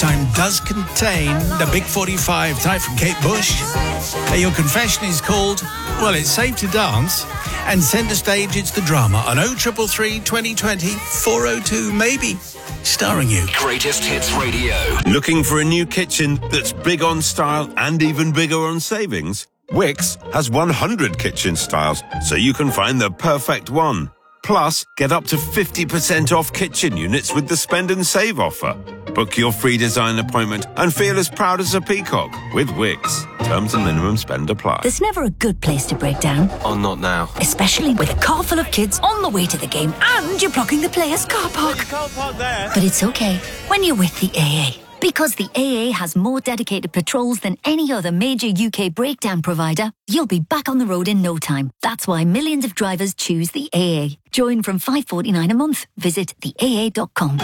Time does contain the Big 45 type from Kate Bush. Your confession is called, well, it's safe to dance. And centre stage, it's the drama on 0333 2020 402 maybe. Starring you. Greatest Hits Radio. Looking for a new kitchen that's big on style and even bigger on savings? Wix has 100 kitchen styles, so you can find the perfect one. Plus, get up to 50% off kitchen units with the Spend and Save offer. Book your free design appointment and feel as proud as a peacock with Wix. Terms and minimum spend apply. There's never a good place to break down. Oh, not now. Especially with a car full of kids on the way to the game and you're blocking the players' car park. But it's okay when you're with the AA. Because the AA has more dedicated patrols than any other major UK breakdown provider, you'll be back on the road in no time. That's why millions of drivers choose the AA. Join from $5.49 a month. Visit theaa.com.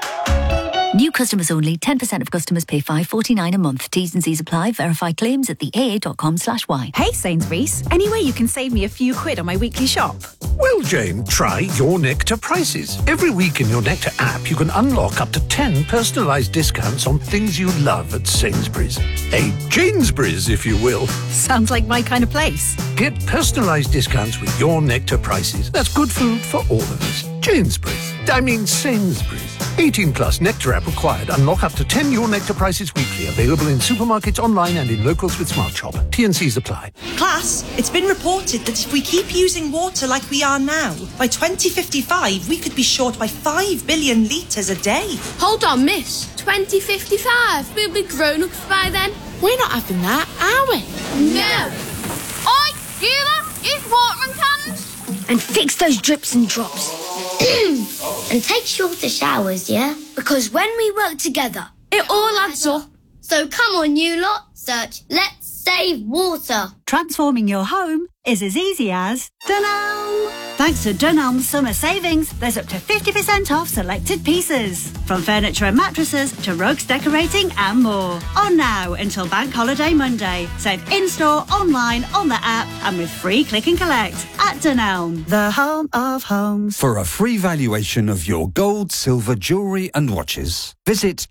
New customers only. 10% of customers pay $5.49 a month. T's and C's apply. Verify claims at theaa.com/y. Hey Sainsbury's, any way you can save me a few quid on my weekly shop? Well, Jane, try Your Nectar prices. Every week in Your Nectar app, you can unlock up to 10 personalised discounts on things you love at Sainsbury's. A Janesbury's, if you will. Sounds like my kind of place. Get personalised discounts with Your Nectar prices. That's good food for all of us. Sainsbury's. 18 plus, Nectar app required. Unlock up to 10 Your Nectar prices weekly. Available in supermarkets, online and in locals with Smart Shop. T&Cs apply. Class, it's been reported that if we keep using water like we are now, by 2055 we could be short by 5 billion litres a day. Hold on, miss. 2055? We'll be grown-ups by then. We're not having that, are we? No. Oi, you lot, use watering cans. And fix those drips and drops. And take shorter showers, yeah? Because when we work together, it all adds up. So come on, you lot, search Let's Save Water. Transforming your home is as easy as Dunelm. Thanks to Dunelm's summer savings, there's up to 50% off selected pieces. From furniture and mattresses to rugs, decorating and more. On now until Bank Holiday Monday. Save in-store, online, on the app and with free click and collect at Dunelm, the home of homes. For a free valuation of your gold, silver, jewellery and watches, visit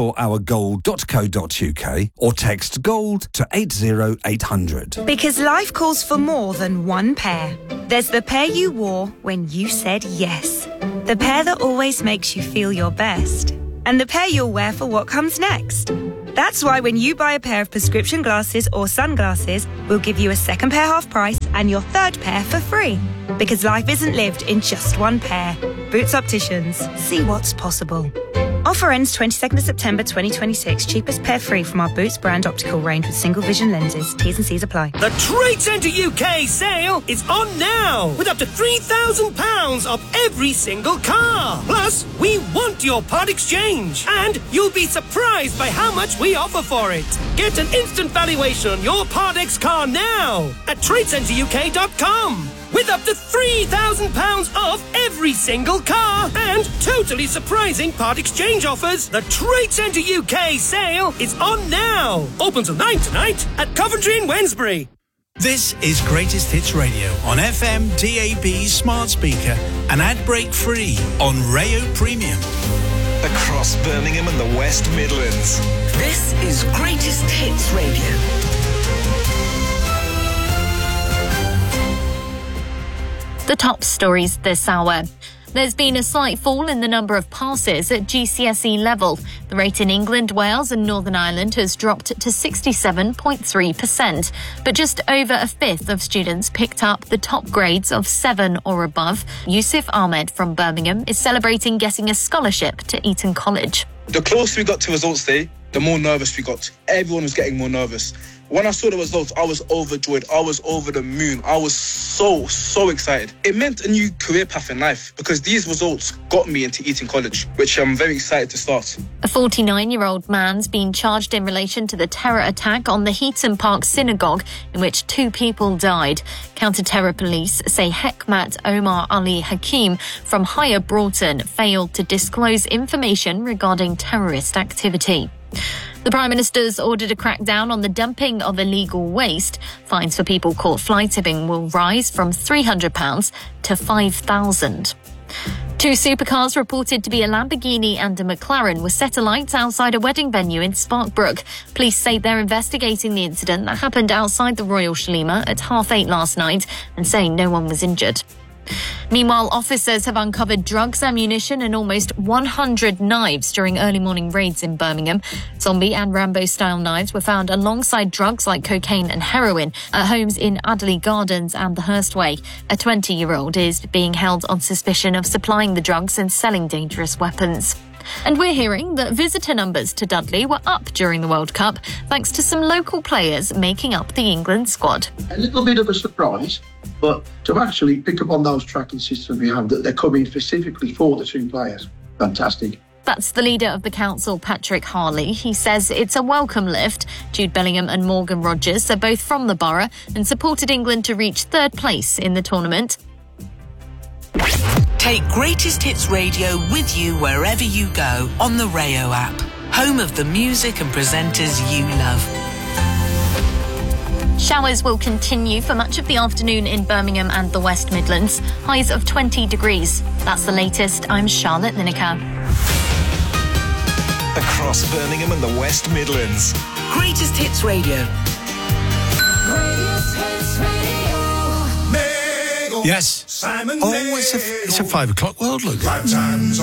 24hourgold.co.uk or text GOLD to 80800. Because life calls for more than one pair. There's the pair you wore when you said yes. The pair that always makes you feel your best. And the pair you'll wear for what comes next. That's why when you buy a pair of prescription glasses or sunglasses, we'll give you a second pair half price and your third pair for free. Because life isn't lived in just one pair. Boots Opticians. See what's possible. Offer ends 22nd of September 2026. Cheapest pair free from our Boots brand optical range with single vision lenses. T's and C's apply. The Trade Centre UK sale is on now with up to £3,000 off every single car. Plus, we want your part exchange and you'll be surprised by how much we offer for it. Get an instant valuation on your Part X car now at TradeCentreUK.com. with up to £3,000 off every single car and totally surprising part exchange offers. The Trade Centre UK sale is on now. Open till 9 tonight at Coventry and Wednesbury. This is Greatest Hits Radio on FM, DAB, smart speaker and ad break free on Rayo Premium. Across Birmingham and the West Midlands. This is Greatest Hits Radio. The top stories this hour. There's been a slight fall in the number of passes at GCSE level. The rate in England, Wales and Northern Ireland has dropped to 67.3%. But just over a fifth of students picked up the top grades of 7 or above. Yusuf Ahmed from Birmingham is celebrating getting a scholarship to Eton College. The closer we got to results day, the more nervous we got. Everyone was getting more nervous. When I saw the results, I was overjoyed. I was over the moon. I was so excited. It meant a new career path in life because these results got me into Eton College, which I'm very excited to start. A 49-year-old man's been charged in relation to the terror attack on the Heaton Park synagogue in which 2 people died. Counter-terror police say Hekmat Omar Ali Hakim from Higher Broughton failed to disclose information regarding terrorist activity. The Prime Minister's ordered a crackdown on the dumping of illegal waste. Fines for people caught fly tipping will rise from £300 to £5,000. Two supercars reported to be a Lamborghini and a McLaren were set alight outside a wedding venue in Sparkbrook. Police say they're investigating the incident that happened outside the Royal Shalima at 8:30 last night and saying no one was injured. Meanwhile, officers have uncovered drugs, ammunition and almost 100 knives during early morning raids in Birmingham. Zombie and Rambo-style knives were found alongside drugs like cocaine and heroin at homes in Adderley Gardens and the Hurstway. A 20-year-old is being held on suspicion of supplying the drugs and selling dangerous weapons. And we're hearing that visitor numbers to Dudley were up during the World Cup, thanks to some local players making up the England squad. A little bit of a surprise, but to actually pick up on those tracking systems we have, that they're coming specifically for the two players. Fantastic. That's the leader of the council, Patrick Harley. He says it's a welcome lift. Jude Bellingham and Morgan Rogers are both from the borough and supported England to reach third place in the tournament. Take Greatest Hits Radio with you wherever you go on the Rayo app, home of the music and presenters you love. Showers will continue for much of the afternoon in Birmingham and the West Midlands. Highs of 20 degrees. That's the latest. I'm Charlotte Lineker. Across Birmingham and the West Midlands. Greatest Hits Radio. Greatest Hits Radio. Yes. Oh, it's a 5 o'clock world, look.